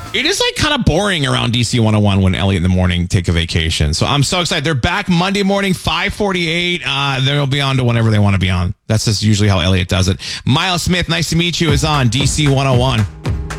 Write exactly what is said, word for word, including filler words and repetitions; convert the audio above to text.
It is like kind of boring around D C one oh one when Elliot in the morning take a vacation. So I'm so excited. They're back Monday morning, five forty-eight. Uh, they'll be on to whenever they want to be on. That's just usually how Elliot does it. Miles Smith, nice to meet you, is on D C one oh one.